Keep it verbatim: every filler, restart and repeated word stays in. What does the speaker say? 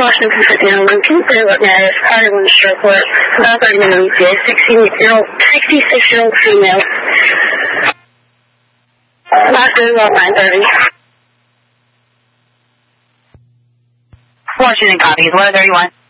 Washington, Virginia, Lincoln, Railroad Matters, Carter Winchester Report, about thirty minutes, sixty-year-old, sixty-six-year-old female. Not very well, nine thirty. Washington copies, one thirty-one.